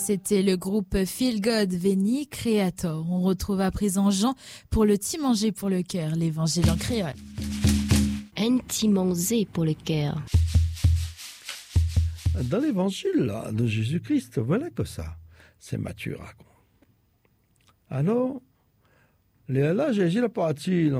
c'était le groupe Feel God Veni Creator. On retrouve à présent Jean pour le petit manger pour le cœur, l'évangile en créole. Un petit manger pour le cœur. Dans l'évangile de Jésus-Christ, voilà que ça, c'est Matthieu raconte. Alors, là, Jésus est parti